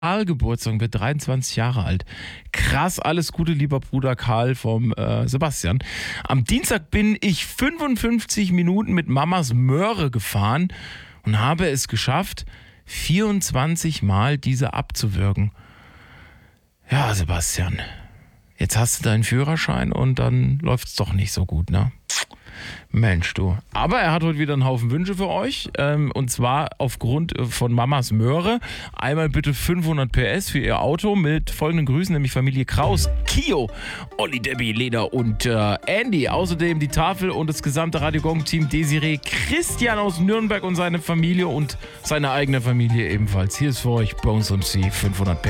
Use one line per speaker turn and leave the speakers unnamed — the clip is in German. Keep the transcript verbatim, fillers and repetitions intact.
Karl Geburtstag, wird dreiundzwanzig Jahre alt. Krass, alles Gute, lieber Bruder Karl vom äh, Sebastian. Am Dienstag bin ich fünfundfünfzig Minuten mit Mamas Möhre gefahren und habe es geschafft, vierundzwanzig Mal diese abzuwürgen. Ja, Sebastian, jetzt hast du deinen Führerschein und dann läuft es doch nicht so gut, ne? Mensch, du. Aber er hat heute wieder einen Haufen Wünsche für euch. Ähm, und zwar aufgrund von Mamas Möhre. Einmal bitte fünfhundert P S für ihr Auto mit folgenden Grüßen, nämlich Familie Kraus, Kio, Olli, Debbie, Leda und äh, Andy. Außerdem die Tafel und das gesamte Radio Gong-Team, Desiree, Christian aus Nürnberg und seine Familie und seine eigene Familie ebenfalls. Hier ist für euch Bones M C fünfhundert P S.